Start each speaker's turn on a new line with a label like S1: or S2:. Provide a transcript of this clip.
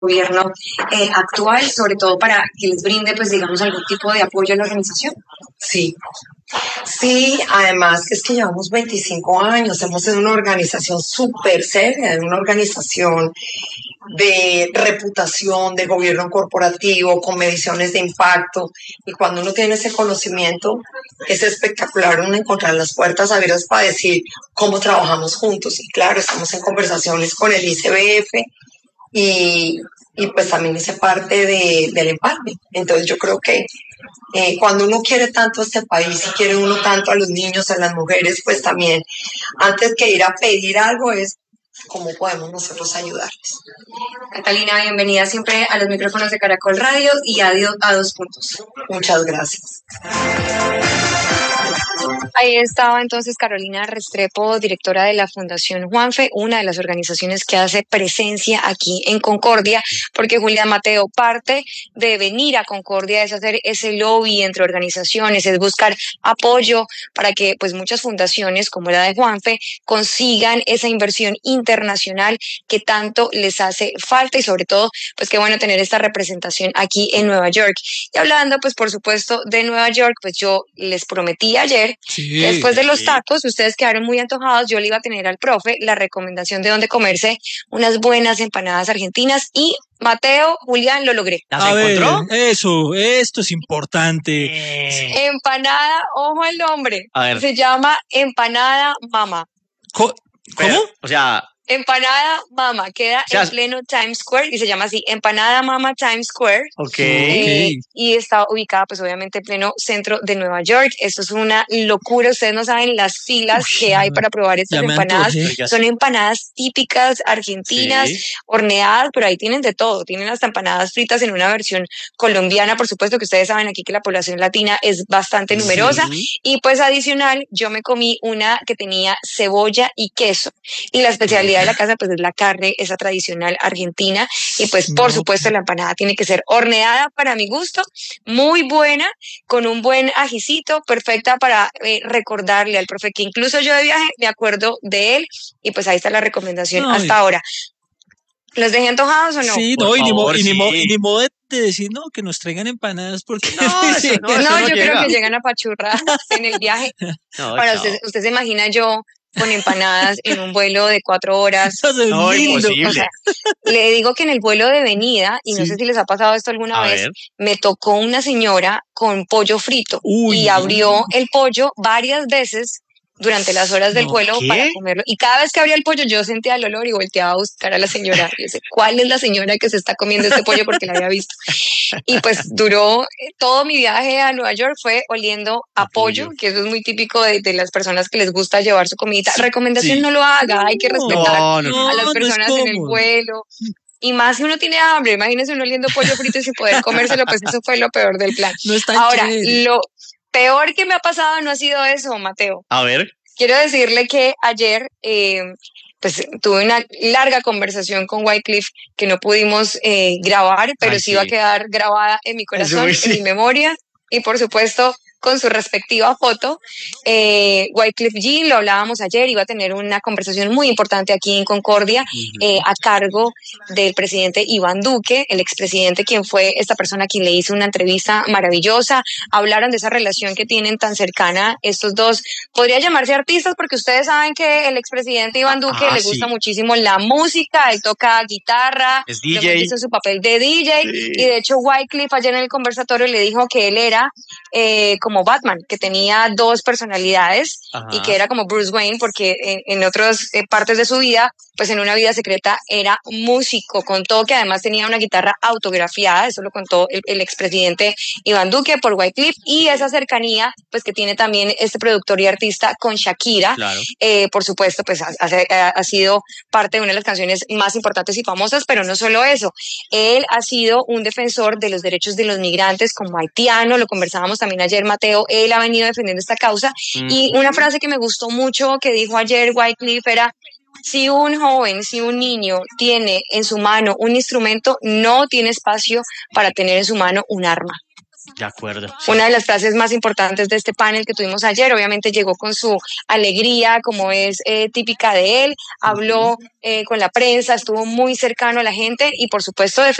S1: gobierno actual, sobre todo para que les brinde, pues digamos, algún tipo de apoyo a la organización?
S2: Sí, sí, además es que llevamos 25 años, hemos sido una organización súper seria, una organización de reputación, de gobierno corporativo, con mediciones de impacto, y cuando uno tiene ese conocimiento, es espectacular uno encontrar las puertas abiertas para decir cómo trabajamos juntos, y claro, estamos en conversaciones con el ICBF, y, y pues también hice parte del empalme. Entonces yo creo que cuando uno quiere tanto a este país y quiere uno tanto a los niños, a las mujeres, pues también antes que ir a pedir algo es cómo podemos nosotros ayudarles.
S1: Catalina, bienvenida siempre a los micrófonos de Caracol Radio y a Dos Puntos.
S2: Muchas gracias.
S1: Ahí estaba entonces Carolina Restrepo, directora de la Fundación Juanfe, una de las organizaciones que hace presencia aquí en Concordia, porque Julián Mateo, parte de venir a Concordia es hacer ese lobby entre organizaciones, es buscar apoyo para que pues muchas fundaciones como la de Juanfe consigan esa inversión internacional que tanto les hace falta, y sobre todo pues qué bueno tener esta representación aquí en Nueva York. Y hablando pues por supuesto de Nueva York, pues yo les prometí ayer que después de los tacos, ustedes quedaron muy antojados, yo le iba a tener al profe la recomendación de dónde comerse unas buenas empanadas argentinas, y Mateo, Julián, lo logré.
S3: ¿Las encontró? Esto es importante.
S1: Empanada, ojo al nombre, se llama Empanada Mama.
S3: ¿Cómo?
S4: O sea...
S1: Empanada Mama, queda en pleno Times Square y se llama así, Empanada Mama Times Square. Y está ubicada pues obviamente en pleno centro de Nueva York. Esto es una locura, ustedes no saben las filas que hay para probar estas empanadas. Son empanadas típicas argentinas, horneadas, pero ahí tienen de todo. Tienen hasta empanadas fritas en una versión colombiana, por supuesto que ustedes saben aquí que la población latina es bastante numerosa. Y pues adicional, yo me comí una que tenía cebolla y queso. Y la especialidad de la casa pues es la carne, esa tradicional argentina, y pues por supuesto la empanada tiene que ser horneada para mi gusto, muy buena, con un buen ajicito, perfecta para recordarle al profe que incluso yo de viaje me acuerdo de él, y pues ahí está la recomendación hasta ahora. ¿Los dejé antojados o no?
S3: Sí, no, y ni modo de decir, no, que nos traigan empanadas, porque...
S1: No, yo creo que llegan apachurradas en el viaje. Para usted se imagina yo con empanadas en un vuelo de 4 horas.
S4: No, imposible.
S1: O sea, le digo que en el vuelo de venida, y no sé si les ha pasado esto alguna vez, me tocó una señora con pollo frito y abrió el pollo varias veces durante las horas del vuelo para comerlo. Y cada vez que abría el pollo yo sentía el olor y volteaba a buscar a la señora. Y yo sé, ¿cuál es la señora que se está comiendo este pollo? Porque la había visto. Y pues duró todo mi viaje a Nueva York fue oliendo a pollo, que eso es muy típico de las personas que les gusta llevar su comida. Recomendación, no lo haga, hay que respetar a las personas en el vuelo. Y más si uno tiene hambre, imagínense uno oliendo pollo frito y sin poder comérselo, pues eso fue lo peor del plan. Ahora, lo peor que me ha pasado no ha sido eso, Mateo.
S4: A ver.
S1: Quiero decirle que ayer pues tuve una larga conversación con Wycliffe que no pudimos grabar, pero sí va a quedar grabada en mi corazón, en mi memoria, y por supuesto con su respectiva foto. Wycliffe Jean, lo hablábamos ayer, iba a tener una conversación muy importante aquí en Concordia a cargo del presidente Iván Duque, el expresidente, quien fue esta persona quien le hizo una entrevista maravillosa. Hablaron de esa relación que tienen tan cercana estos dos. Podría llamarse artistas porque ustedes saben que el expresidente Iván Duque le gusta muchísimo la música, él toca guitarra,
S4: es DJ,
S1: hizo su papel de DJ, y de hecho Wycliffe ayer en el conversatorio le dijo que él era como Batman, que tenía 2 personalidades y que era como Bruce Wayne, porque en otras partes de su vida, pues en una vida secreta era músico. Contó que además tenía una guitarra autografiada, eso lo contó el expresidente Iván Duque por Wycliffe, y esa cercanía pues que tiene también este productor y artista con Shakira. Por supuesto, pues ha sido parte de una de las canciones más importantes y famosas, pero no solo eso, él ha sido un defensor de los derechos de los migrantes como haitiano, lo conversábamos también ayer, Mateo, él ha venido defendiendo esta causa. Y una frase que me gustó mucho que dijo ayer Wycliffe era: si un joven, si un niño tiene en su mano un instrumento, no tiene espacio para tener en su mano un arma.
S4: De acuerdo. Sí.
S1: Una de las frases más importantes de este panel que tuvimos ayer, obviamente llegó con su alegría, como es típica de él, habló con la prensa, estuvo muy cercano a la gente y por supuesto